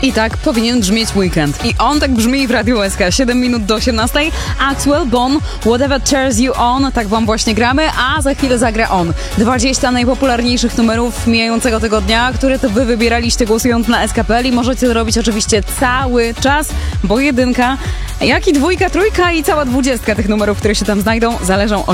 I tak powinien brzmieć weekend. I on tak brzmi w Radiu SK. 7 minut do 18. Axwell, Bon, Whatever Turns You On. Tak wam właśnie gramy, a za chwilę zagra on. 20 najpopularniejszych numerów mijającego tygodnia, które to wy wybieraliście głosując na SK.pl i możecie to robić oczywiście cały czas, bo jedynka, jak i dwójka, trójka i cała 20 tych numerów, które się tam znajdą, zależą